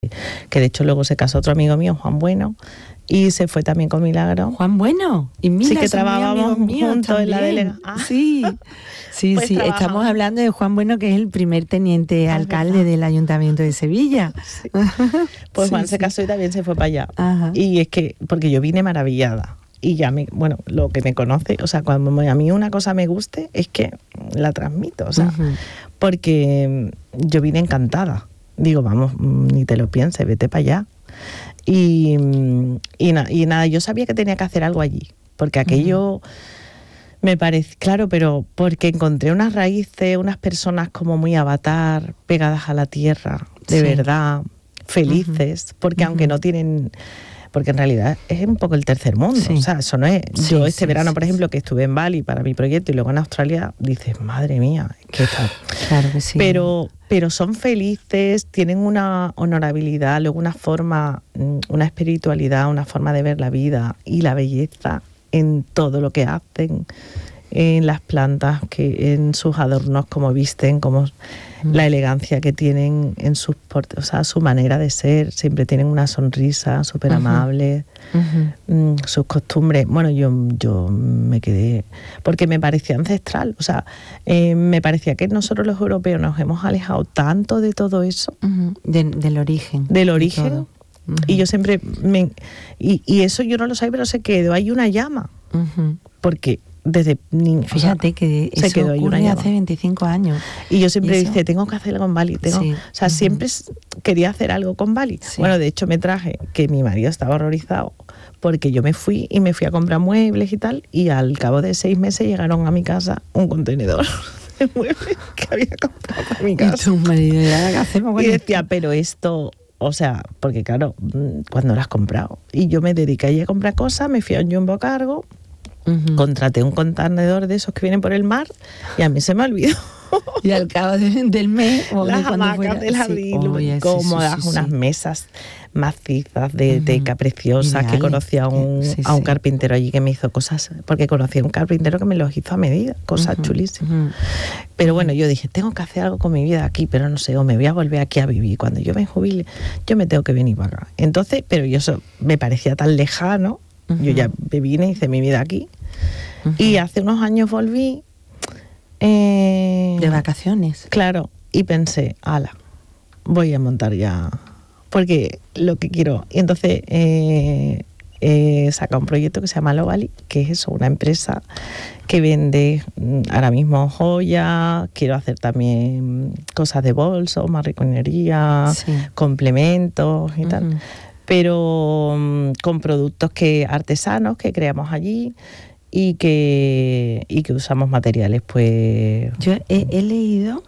que de hecho luego se casó otro amigo mío, Juan Bueno, y se fue también con Milagro. Juan Bueno, y mira, sí, que trabajábamos juntos en la delegación. Sí, sí, Pues sí, estamos hablando de Juan Bueno, que es el primer teniente alcalde del Ayuntamiento de Sevilla. Sí. Pues Juan se casó y también se fue para allá. Ajá. Y es que, porque yo vine maravillada. Y ya lo que me conoce, o sea, cuando a mí una cosa me guste, es que la transmito, o sea, porque yo vine encantada. Digo, vamos, ni te lo pienses, vete para allá. Y nada, yo sabía que tenía que hacer algo allí, porque aquello me parece, claro, pero porque encontré unas raíces, unas personas como muy avatar, pegadas a la tierra, de verdad, felices, porque aunque no tienen... Porque en realidad es un poco el tercer mundo, o sea, eso no es... Yo verano, por ejemplo, que estuve en Bali para mi proyecto y luego en Australia, dices, madre mía, que está... Claro que sí. Pero son felices, tienen una honorabilidad, luego una forma, una espiritualidad, una forma de ver la vida y la belleza en todo lo que hacen, en las plantas, en sus adornos, como visten, como la elegancia que tienen en sus portes, o sea, su manera de ser, siempre tienen una sonrisa súper amable, sus costumbres. Bueno, yo me quedé, porque me parecía ancestral, o sea, me parecía que nosotros los europeos nos hemos alejado tanto de todo eso. Del origen. Del origen. Y yo siempre, y eso yo no lo sabía, pero se quedó ahí una llama, porque... desde niña. Fíjate que eso quedó ocurre hace 25 años. Y yo siempre dije, tengo que hacer algo con Bali. O sea, siempre quería hacer algo con Bali. Sí. Bueno, de hecho me traje, que mi marido estaba horrorizado, porque yo me fui a comprar muebles y tal, y al cabo de 6 meses llegaron a mi casa un contenedor de muebles que había comprado para mi casa. Y tu marido, ¿qué hacemos con esto? Y decía, pero esto... O sea, porque claro, cuando lo has comprado. Y yo me dediqué a comprar cosas, me fui a un Jumbo Cargo, contraté un contenedor de esos que vienen por el mar y a mí se me olvidó. Y al cabo del mes, las hamacas del jardín, cómodas, unas mesas macizas de teca preciosas, que conocí a un carpintero allí que me hizo cosas, porque conocí a un carpintero que me los hizo a medida, cosas chulísimas. Pero bueno, yo dije, tengo que hacer algo con mi vida aquí, pero no sé, o me voy a volver aquí a vivir. Cuando yo me jubile, yo me tengo que venir para acá. Entonces, pero yo eso me parecía tan lejano. Yo ya me vine, hice mi vida aquí. Y hace unos años volví. ¿De vacaciones? Claro. Y pensé, ala, voy a montar ya. Porque lo que quiero. Y entonces saca un proyecto que se llama Lovali, que es eso, una empresa que vende ahora mismo joyas. Quiero hacer también cosas de bolsos, marroquinería, complementos y tal. Pero con productos artesanos que creamos allí y que usamos materiales, pues... Yo he leído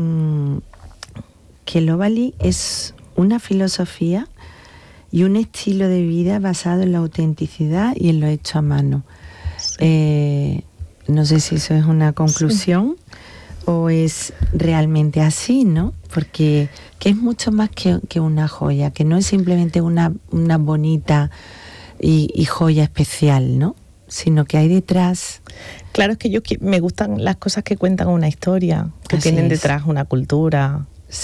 que Lovali es una filosofía y un estilo de vida basado en la autenticidad y en lo hecho a mano. No sé si eso es una conclusión o es realmente así, ¿no? Porque que es mucho más que una joya, que no es simplemente una bonita y joya especial, ¿no? Sino que hay detrás... Claro, es que me gustan las cosas que cuentan una historia, que tienen detrás una cultura,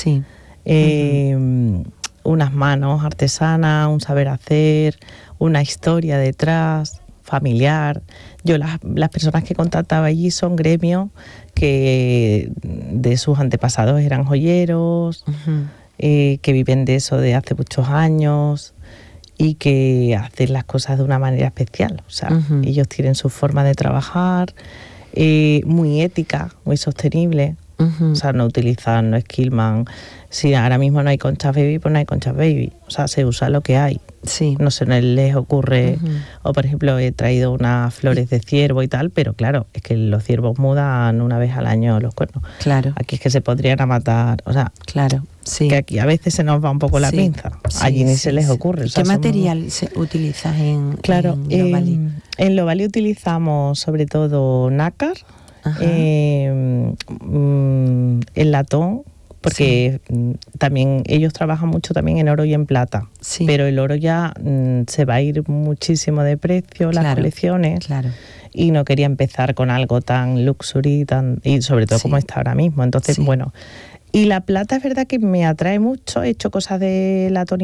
unas manos artesanas, un saber hacer, una historia detrás, familiar. Yo las personas que contactaba allí son gremios que de sus antepasados eran joyeros, que viven de eso de hace muchos años y que hacen las cosas de una manera especial. O sea, ellos tienen su forma de trabajar muy ética, muy sostenible. O sea, no utilizan, no esquilman. Si ahora mismo no hay conchas baby, pues no hay conchas baby. O sea, se usa lo que hay. No se les ocurre. O por ejemplo, he traído unas flores de ciervo y tal, pero claro, es que los ciervos mudan una vez al año los cuernos. Claro. Aquí es que se podrían a matar. O sea, que aquí a veces se nos va un poco la pinza. Allí ni se les ocurre. ¿Y qué material utilizas en Lovali? En Lovali utilizamos sobre todo nácar, el latón, porque también ellos trabajan mucho también en oro y en plata, pero el oro ya se va a ir muchísimo de precio, las colecciones, y no quería empezar con algo tan luxury, y sobre todo como está ahora mismo. Entonces, bueno, Y la plata es verdad que me atrae mucho, he hecho cosas de latón